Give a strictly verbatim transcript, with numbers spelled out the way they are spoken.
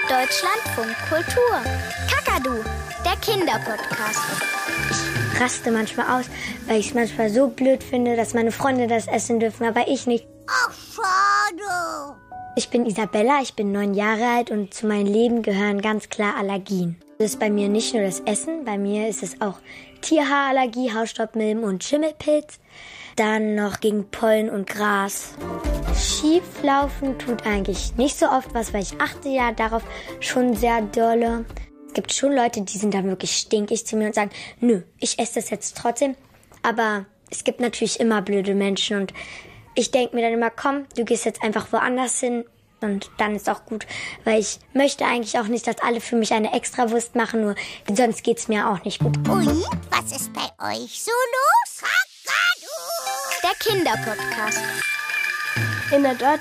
Deutschlandfunk Kultur. Kakadu, der Kinderpodcast. Ich raste manchmal aus, weil ich es manchmal so blöd finde, dass meine Freunde das essen dürfen, aber ich nicht. Ach, schade. Ich bin Isabella, ich bin neun Jahre alt und zu meinem Leben gehören ganz klar Allergien. Das ist bei mir nicht nur das Essen, bei mir ist es auch Tierhaarallergie, Hausstaubmilben und Schimmelpilz. Dann noch gegen Pollen und Gras. Schieflaufen tut eigentlich nicht so oft was, weil ich achte ja darauf schon sehr dolle. Es gibt schon Leute, die sind dann wirklich stinkig zu mir und sagen, nö, ich esse das jetzt trotzdem. Aber es gibt natürlich immer blöde Menschen und ich denke mir dann immer, komm, du gehst jetzt einfach woanders hin und dann ist auch gut. Weil ich möchte eigentlich auch nicht, dass alle für mich eine Extrawurst machen, nur sonst geht's mir auch nicht gut. Und was ist bei euch so los? Kakadu! Der Kinderpodcast. In der